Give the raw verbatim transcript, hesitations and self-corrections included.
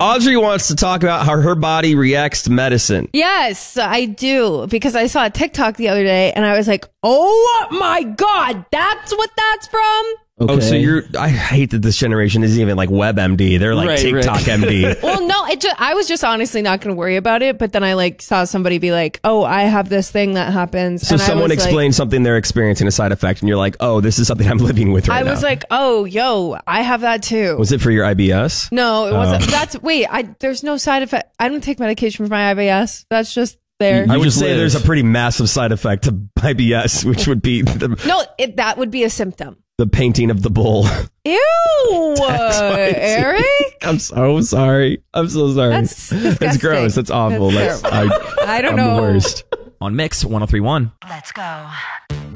Audrey wants to talk about how her body reacts to medicine. Yes, I do. Because I saw a TikTok the other day and I was like, oh my God, that's what that's from? Okay. Oh, so you're, I hate that this generation isn't even like WebMD. They're like right, TikTok right. M D. Well, no, it just, I was just honestly not going to worry about it. But then I like saw somebody be like, oh, I have this thing that happens. So and someone I was explained like, something they're experiencing, a side effect, and you're like, oh, this is something I'm living with right I now. was like, oh, yo, I have that too. Was it for your I B S? No, it Oh. wasn't. That's, wait, I, there's no side effect. I don't take medication for my I B S. That's just there. I would just say live. there's a pretty massive side effect to I B S, which would be the, No, it, that would be a symptom. the painting of the bull. Ew, Eric. I'm so sorry. I'm so sorry. That's disgusting. That's gross. That's awful. That's That's, I, I don't I'm know. the worst. On Mix one oh three point one. Let's go.